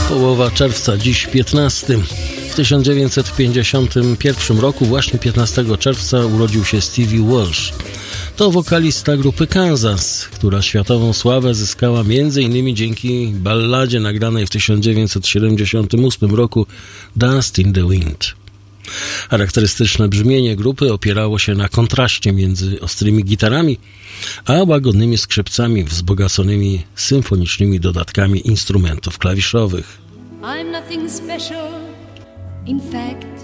Połowa czerwca, dziś 15. W 1951 roku, właśnie 15 czerwca, urodził się Stevie Walsh. To wokalista grupy Kansas, która światową sławę zyskała m.in. dzięki balladzie nagranej w 1978 roku Dust in the Wind. Charakterystyczne brzmienie grupy opierało się na kontraście między ostrymi gitarami a łagodnymi skrzypcami wzbogaconymi symfonicznymi dodatkami instrumentów klawiszowych. I'm nothing special, in fact